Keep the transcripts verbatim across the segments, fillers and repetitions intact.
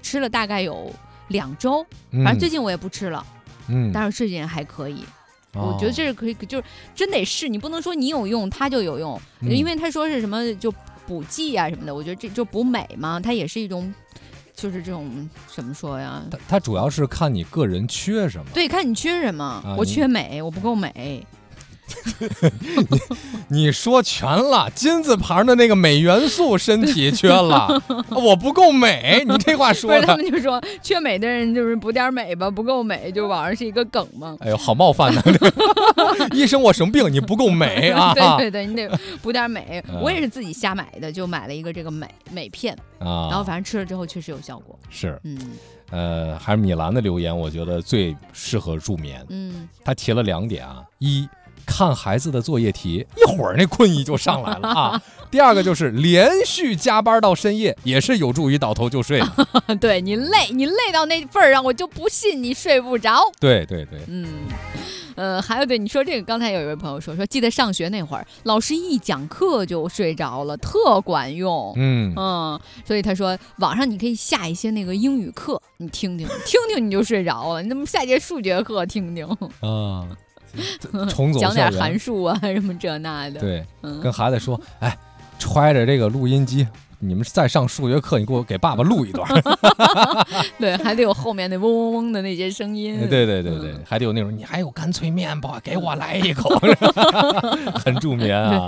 吃了大概有两周，反正最近我也不吃了，嗯，但是最近还可以。我觉得这是可以，就是真得试，你不能说你有用它就有用，嗯、因为他说是什么就补剂啊什么的，我觉得这就补美嘛，它也是一种，就是这种怎么说呀？ 它它主要是看你个人缺什么， 对，看你缺什么，啊、我缺美，我不够美。 你, 你说全了，金字旁的那个镁元素身体缺了，我不够美，你这话说的。 不是，他们就说缺美的人就是补点美吧，不够美，就网上是一个梗嘛。 哎呦，好冒犯呐！医生，我什么病？你不够美啊！ 对对对，你得补点美。嗯、我也是自己瞎买的，就买了一个这个美美片啊，然后反正吃了之后确实有效果。 是，嗯。呃，还是米兰的留言，我觉得最适合助眠。嗯，他提了两点啊，一。看孩子的作业题，一会儿那困意就上来了啊。第二个就是连续加班到深夜，也是有助于倒头就睡。 对你累，你累到那份儿上，我就不信你睡不着。 对对对， 嗯，呃，还有对你说这个，刚才有一位朋友说说，记得上学那会儿，老师一讲课就睡着了，特管用。嗯嗯，所以他说网上你可以下一些那个英语课，你听听听听你就睡着了。你怎么下节数学课听听啊？ 重走讲点函数啊什么这那的， 对，嗯、跟孩子说，哎，揣着这个录音机，你们再上数学课，你给我给爸爸录一段。 对，还得有后面那嗡嗡嗡的那些声音。 对对对对，嗯、还得有那种你还有干脆面不？给我来一口，很助眠啊。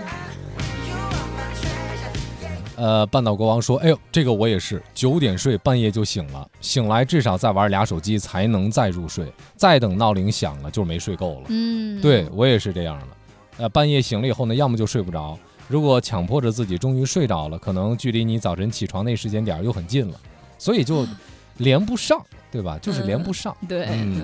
呃，半岛国王说：“哎呦，这个我也是，九点睡，半夜就醒了，醒来至少再玩俩手机才能再入睡，再等闹铃响了就没睡够了。”嗯，对我也是这样的。呃，半夜醒了以后呢，要么就睡不着，如果强迫着自己终于睡着了，可能距离你早晨起床那时间点又很近了，所以就连不上，对吧？就是连不上。 嗯、对。嗯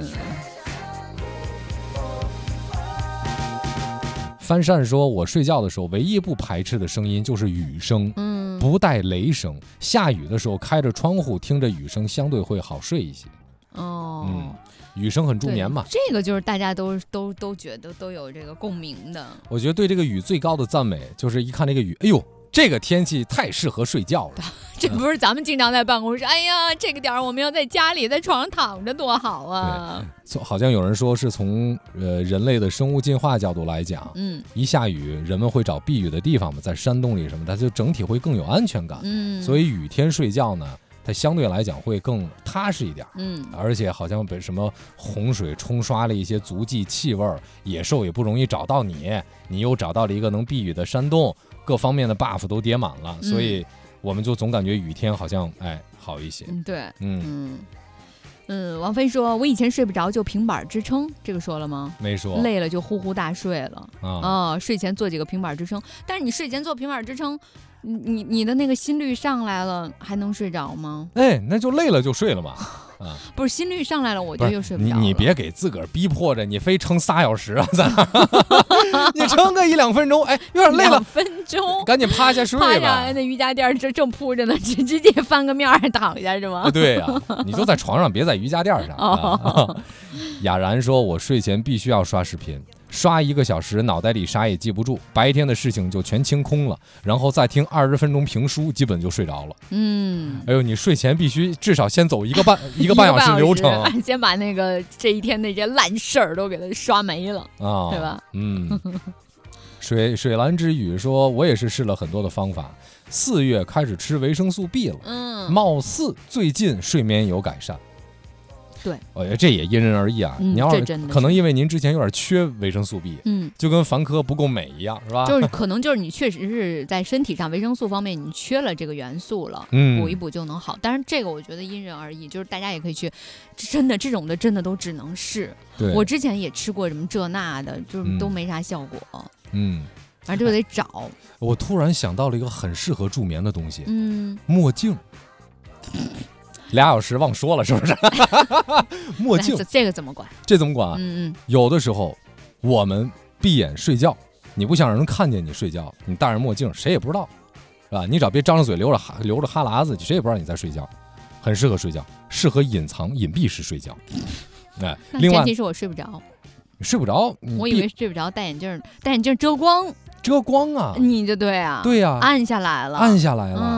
帆扇说：“我睡觉的时候，唯一不排斥的声音就是雨声，嗯，不带雷声。下雨的时候，开着窗户听着雨声，相对会好睡一些。哦，嗯，雨声很助眠嘛。 这个就是大家都都都觉得都有这个共鸣的。 我觉得对这个雨最高的赞美，就是一看这个雨，哎呦，这个天气太适合睡觉了。 这不是咱们经常在办公室，哎呀，这个点儿我们要在家里在床上躺着多好啊。” 好像有人说是从呃人类的生物进化角度来讲，嗯，一下雨人们会找避雨的地方嘛，在山洞里什么的，它就整体会更有安全感。嗯，所以雨天睡觉呢，它相对来讲会更踏实一点。嗯，而且好像被什么洪水冲刷了一些足迹、气味，野兽也不容易找到你，你又找到了一个能避雨的山洞，各方面的 buff 都叠满了，所以我们就总感觉雨天好像哎好一些。 嗯，对，嗯。嗯嗯，王菲说：“我以前睡不着就平板支撑，这个说了吗？ 没说。 累了就呼呼大睡了啊、哦！睡前做几个平板支撑，但是你睡前做平板支撑，你你的那个心率上来了，还能睡着吗？ 哎，那就累了就睡了嘛。啊， 不是心率上来了，我就又睡不着了。 你你别给自个儿逼迫着，你非撑仨小时啊！咱你撑个一两分钟，哎，有点累了， 两分钟， 赶紧趴下睡吧。 趴下，那瑜伽垫正正铺着呢，直直接翻个面躺下是吗？ 对呀、啊，你就在床上，别在瑜伽垫上。啊、雅然说：“我睡前必须要刷视频。”刷一个小时，脑袋里啥也记不住，白天的事情就全清空了，然后再听二十分钟评书，基本就睡着了。嗯，哎呦，你睡前必须至少先走一个半一个半小时流程， 先把那个这一天那些烂事儿都给它刷没了啊，对吧？ 嗯。水水蓝之语说：“我也是试了很多的方法，四月开始吃维生素 B 了，嗯，貌似最近睡眠有改善。” 对， 我觉得这也因人而异啊。 嗯、 你要是可能因为您之前有点缺维生素 B， 嗯，就跟凡科不够镁一样，是吧？ 就是可能就是你确实是在身体上维生素方面你缺了这个元素了，嗯，补一补就能好。但是这个我觉得因人而异，就是大家也可以去，真的这种的真的都只能试。 对， 我之前也吃过什么这那的，就是都没啥效果。嗯，反正就得找、哎。 我突然想到了一个很适合助眠的东西， 嗯， 墨镜。俩小时忘说了是不是？墨镜这个怎么管？ 这怎么管啊？ 嗯嗯， 有的时候我们闭眼睡觉，你不想让人看见你睡觉，你戴着墨镜谁也不知道，是吧？你只要别张着嘴流着哈流着哈喇子，谁也不知道你在睡觉，很适合睡觉，适合隐藏隐蔽式睡觉。哎，另外前提是我睡不着， 睡不着， 我以为睡不着戴眼镜，戴眼镜遮光。 遮光啊， 你就对啊， 对呀、啊， 暗下来了， 暗下来了。嗯，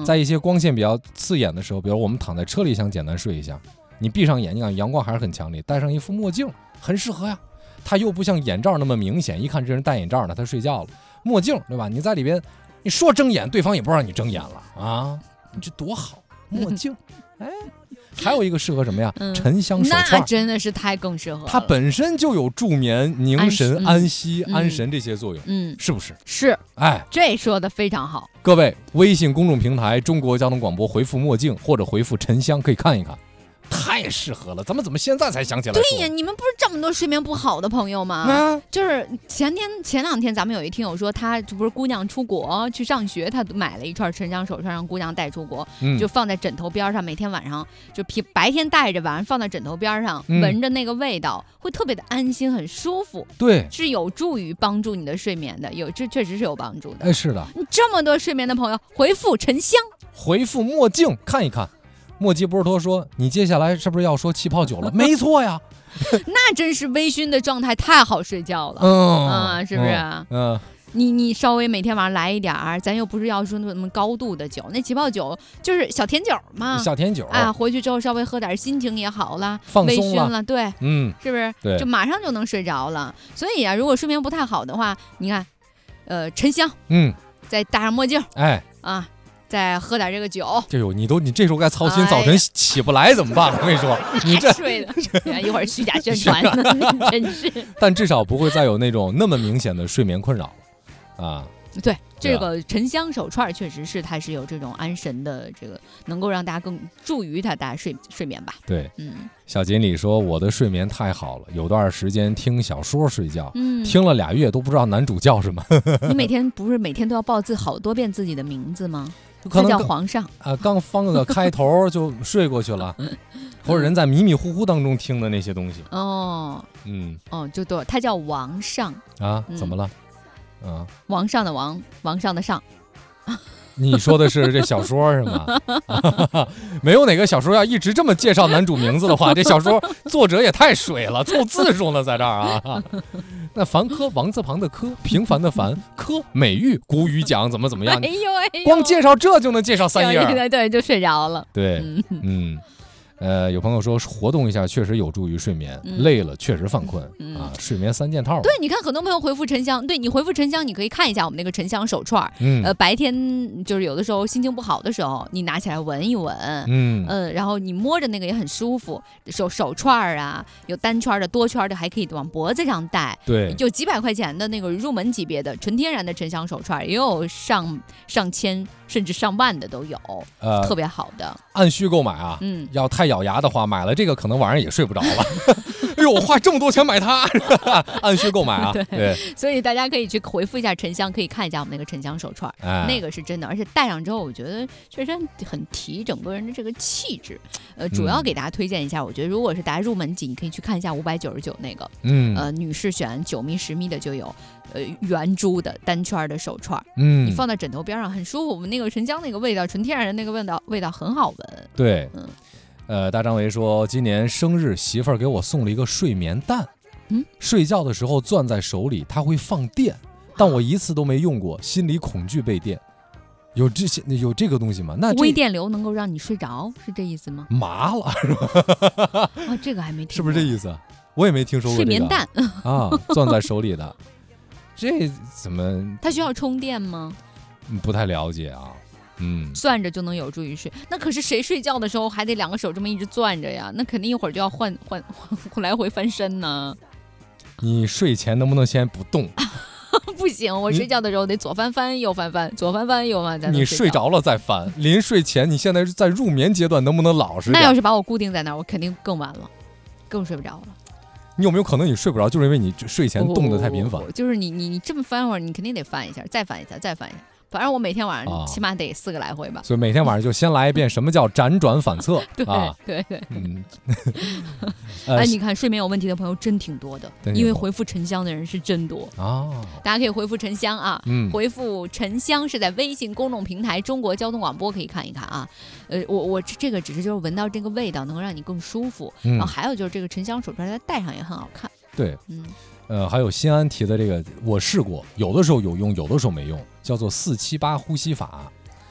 在一些光线比较刺眼的时候，比如我们躺在车里想简单睡一下，你闭上眼睛，阳光还是很强烈，戴上一副墨镜很适合呀。它又不像眼罩那么明显，一看这人戴眼罩呢，他睡觉了。墨镜对吧？你在里边，你说睁眼，对方也不让你睁眼了啊，你这多好，墨镜，哎。还有一个适合什么呀？嗯、沉香手串， 那真的是太更适合了。 它本身就有助眠、凝神、安, 安息、嗯、安神这些作用，嗯，是不是？ 是， 哎， 这说的非常好。 各位，微信公众平台中国交通广播回复墨镜或者回复沉香，可以看一看。太适合了，咱们怎么现在才想起来说？ 对呀，你们不是这么多睡眠不好的朋友吗？啊、就是前天前两天咱们有一听友说，他这不是姑娘出国去上学，他买了一串沉香手串让姑娘带出国，嗯、就放在枕头边上，每天晚上就白天带着，晚上放在枕头边上，嗯、闻着那个味道，会特别的安心，很舒服。 对， 是有助于帮助你的睡眠的，有这确实是有帮助的。 哎，是的， 你这么多睡眠的朋友，回复沉香， 回复墨镜看一看。莫吉波尔托说：“你接下来是不是要说气泡酒了？”没错呀， 那真是微醺的状态，太好睡觉了。嗯啊，是不是？嗯，嗯你你稍微每天晚上来一点儿，咱又不是要说那么高度的酒，那气泡酒就是小甜酒嘛， 小甜酒啊，回去之后稍微喝点，心情也好了， 放松了，微醺了，对， 嗯， 是不是？ 对， 就马上就能睡着了。所以啊，如果睡眠不太好的话，你看，呃，沉香， 嗯， 再戴上墨镜， 哎， 啊。再喝点这个酒， 这呦，你都你这时候该操心，早晨起不来怎么办？我跟你说，你这睡的，一会儿虚假宣传，真是。 但至少不会再有那种那么明显的睡眠困扰了啊。 对，这个沉香手串确实是它是有这种安神的，这个能够让大家更助于它大家睡睡眠吧。 对，嗯。小锦鲤说：“我的睡眠太好了，有段时间听小说睡觉，嗯，听了俩月都不知道男主叫什么。 你每天不是每天都要报自好多遍自己的名字吗？”他叫皇上啊、呃，刚放个开头就睡过去了，或者人在迷迷糊糊当中听的那些东西。 哦，嗯，哦，就对，他叫王上啊，怎么了？嗯，啊、 王上的王，王上的上。 你说的是这小说是吗？没有哪个小说要一直这么介绍男主名字的话，这小说作者也太水了，凑字数呢在这儿啊。那凡科王字旁的科，平凡的凡科，美誉古语讲怎么怎么样？ 哎呦哎呦， 光介绍这就能介绍三页， 对对，就睡着了。 对，嗯。嗯呃，有朋友说活动一下确实有助于睡眠，嗯、累了确实犯困、嗯、啊，睡眠三件套。 对，你看很多朋友回复沉香，对你回复沉香，你可以看一下我们那个沉香手串，嗯，呃，白天就是有的时候心情不好的时候，你拿起来闻一闻，嗯，呃，然后你摸着那个也很舒服，手手串啊，有单圈的、多圈的，还可以往脖子上戴， 对， 就几百块钱的那个入门级别的纯天然的沉香手串，也有上上千甚至上万的都有，呃，特别好的， 按需购买啊，嗯，要太咬牙的话，买了这个可能晚上也睡不着了。哎呦，我花这么多钱买它，按需购买啊。 对，对，所以大家可以去回复一下沉香，可以看一下我们那个沉香手串，哎、那个是真的，而且戴上之后，我觉得确实很提整个人的这个气质。呃，主要给大家推荐一下，嗯、我觉得如果是大家入门级，你可以去看一下五百九十九那个，嗯，呃，女士选九米十米的就有。呃，圆珠的单圈的手串，嗯，你放在枕头边上很舒服。我们那个沉香那个味道，纯天然的那个味道，味道很好闻。 对，嗯，呃，大张维说，今年生日媳妇儿给我送了一个睡眠蛋，嗯，睡觉的时候攥在手里，它会放电，但我一次都没用过，心里恐惧被电。有这些有这个东西吗？那微电流能够让你睡着，是这意思吗？ 麻了是吧？ 啊，这个还没听过， 是不是这意思？我也没听说过、这个、 睡眠蛋啊，攥在手里的。这怎么？ 它需要充电吗？ 不太了解啊。嗯， 攥着就能有助于睡。那可是谁睡觉的时候还得两个手这么一直攥着呀？那肯定一会儿就要换换换来回翻身呢。 你睡前能不能先不动？ 不行，我睡觉的时候得左翻翻右翻翻，左翻翻右翻翻。 你睡着了再翻。临睡前，你现在是在入眠阶段，能不能老实点？ 那要是把我固定在那儿，我肯定更晚了，更睡不着了。 你有没有可能你睡不着，就是因为你睡前动得太频繁？ 就是你你你这么翻会儿，你肯定得翻一下，再翻一下，再翻一下。反正我每天晚上起码得四个来回吧。 啊、所以每天晚上就先来一遍什么叫辗转反侧。 对、啊、对对。嗯。哎，你看睡眠有问题的朋友真挺多的，因为回复沉香的人是真多啊。大家可以回复沉香啊，嗯、回复沉香是在微信公众平台中国交通广播可以看一看啊。呃，我我这个只是就是闻到这个味道能够让你更舒服，嗯、然后还有就是这个沉香手串它戴上也很好看。 对，嗯。呃，还有新安提的这个，我试过，有的时候有用，有的时候没用，叫做四七八呼吸法。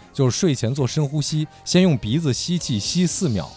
就是睡前做深呼吸，先用鼻子吸气吸四秒，